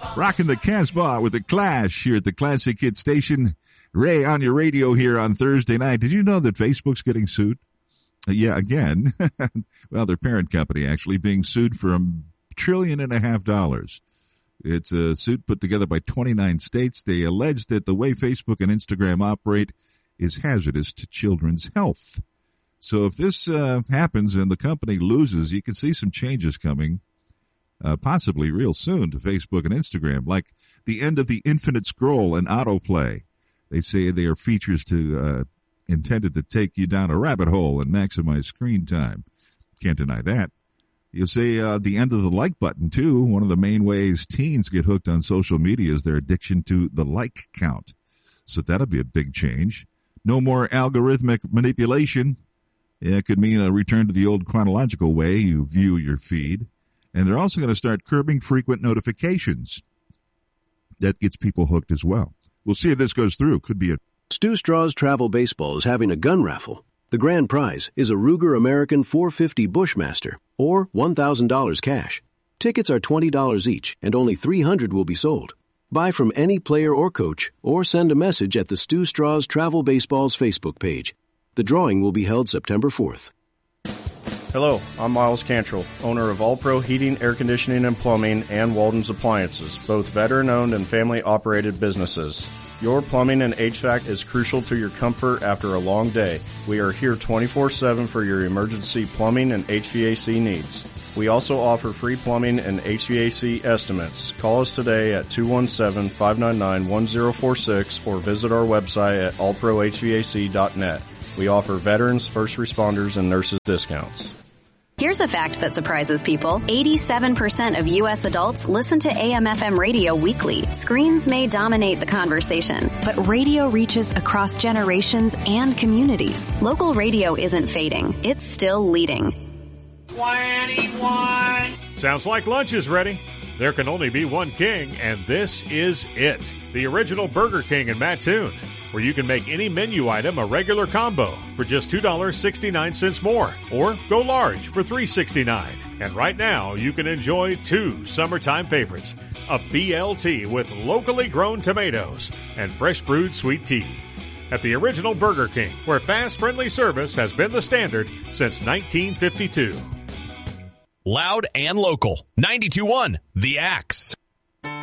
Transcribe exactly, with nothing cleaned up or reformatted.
Rocking the Casbah with the Clash here at the Classic Hit Station. Ray on your radio here on Thursday night. Did you know that Facebook's getting sued? Uh, yeah, again. Well, their parent company actually being sued for a trillion and a half dollars. It's a suit put together by twenty-nine states. They allege that the way Facebook and Instagram operate is hazardous to children's health. So if this uh, happens and the company loses, you can see some changes coming, uh, possibly real soon, to Facebook and Instagram, like the end of the infinite scroll and autoplay. They say they are features to uh, intended to take you down a rabbit hole and maximize screen time. Can't deny that. You say uh, the end of the like button, too. One of the main ways teens get hooked on social media is their addiction to the like count. So that'll be a big change. No more algorithmic manipulation. Yeah, it could mean a return to the old chronological way you view your feed. And they're also going to start curbing frequent notifications. That gets people hooked as well. We'll see if this goes through. Could be a... Stu Straw's Travel Baseball is having a gun raffle. The grand prize is a Ruger American four fifty Bushmaster, or one thousand dollars cash. Tickets are twenty dollars each, and only three hundred will be sold. Buy from any player or coach, or send a message at the Stu Straw's Travel Baseball's Facebook page. The drawing will be held September fourth. Hello, I'm Miles Cantrell, owner of All Pro Heating, Air Conditioning, and Plumbing, and Walden's Appliances, both veteran-owned and family-operated businesses. Your plumbing and H V A C is crucial to your comfort after a long day. We are here twenty-four seven for your emergency plumbing and H V A C needs. We also offer free plumbing and H V A C estimates. Call us today at two one seven, five nine nine, one zero four six or visit our website at all pro h v a c dot net. We offer veterans, first responders, and nurses discounts. Here's a fact that surprises people. eighty-seven percent of U S adults listen to A M F M radio weekly. Screens may dominate the conversation, but radio reaches across generations and communities. Local radio isn't fading. It's still leading. twenty-one Sounds like lunch is ready. There can only be one king, and this is it. The original Burger King in Mattoon, where you can make any menu item a regular combo for just two dollars and sixty-nine cents more, or go large for three dollars and sixty-nine cents. And right now, you can enjoy two summertime favorites, a B L T with locally grown tomatoes and fresh brewed sweet tea. At the original Burger King, where fast, friendly service has been the standard since nineteen fifty-two. Loud and local. ninety-two point one The Axe.